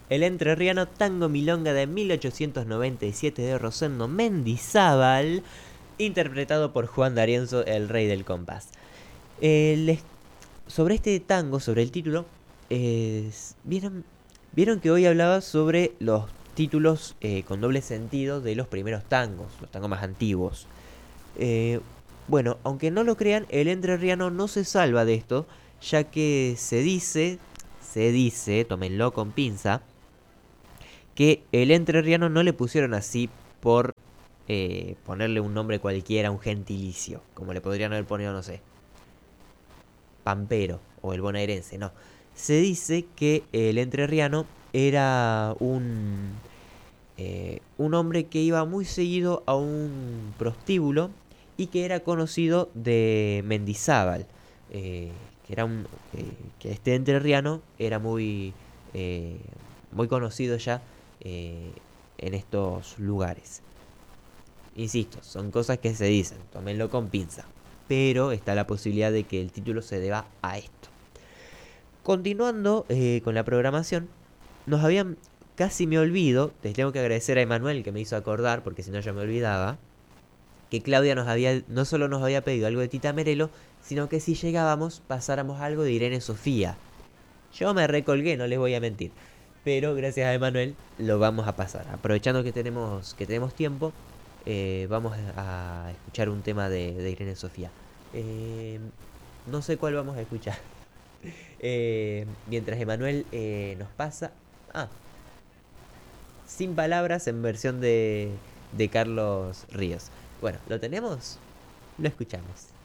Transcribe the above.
El entrerriano Tango Milonga de 1897 de Rosendo Mendizábal, interpretado por Juan D'Arienzo, el rey del compás. Sobre este tango, sobre el título, ¿vieron que hoy hablaba sobre los títulos con doble sentido de los primeros tangos, los tangos más antiguos? Eh, bueno, aunque no lo crean, el entrerriano no se salva de esto, ya que se dice, tómenlo con pinza, que el entrerriano no le pusieron así por ponerle un nombre cualquiera, un gentilicio, como le podrían haber ponido, no sé, Pampero o el bonaerense, no. Se dice que el entrerriano era un hombre que iba muy seguido a un prostíbulo y que era conocido de Mendizábal, eh, que era que este entrerriano era eh, muy conocido ya eh, en estos lugares. Insisto, son cosas que se dicen, tómenlo con pinza, pero está la posibilidad de que el título se deba a esto. Continuando con la programación, nos habían, casi me olvido, les tengo que agradecer a Emanuel que me hizo acordar, porque si no yo me olvidaba, que Claudia no solo nos había pedido algo de Tita Merelo, sino que si llegábamos pasáramos algo de Irene Sofía. Yo me recolgué, no les voy a mentir, pero gracias a Emanuel lo vamos a pasar. Aprovechando que tenemos tiempo, vamos a escuchar un tema de Irene Sofía. Eh, no sé cuál vamos a escuchar. Mientras Emanuel nos pasa. Ah, Sin palabras en versión de Carlos Ríos. Bueno, ¿lo tenemos? Lo escuchamos.